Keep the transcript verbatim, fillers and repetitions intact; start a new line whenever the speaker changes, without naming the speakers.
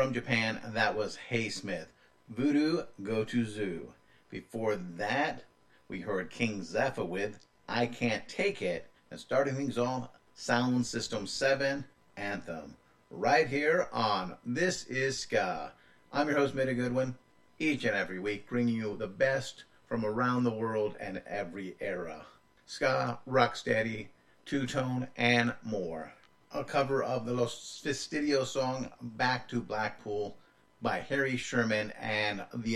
from Japan, that was Hey Smith. Voodoo, Go to Zoo. Before that, we heard King Zephyr with I Can't Take It. And starting things off, Sound System seven, Anthem. Right here on This Is Ska. I'm your host, Mitty Goodwin, each and every week bringing you the best from around the world and every era. Ska, rocksteady, two-tone, and more. A cover of the Los Fastidios song Back to Blackpool by Harry Sherman and the